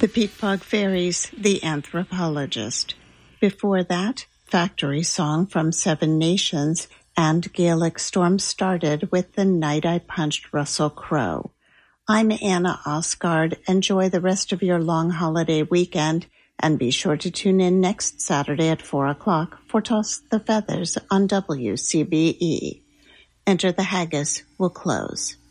The Peatbog Fairies, The Anthropologist. Before that, Factory Song from Seven Nations and Gaelic Storm Started with The Night I Punched Russell Crowe. I'm Anna Osgard. Enjoy the rest of your long holiday weekend, and be sure to tune in next Saturday at 4 o'clock for Toss the Feathers on WCBE. Enter the Haggis will close.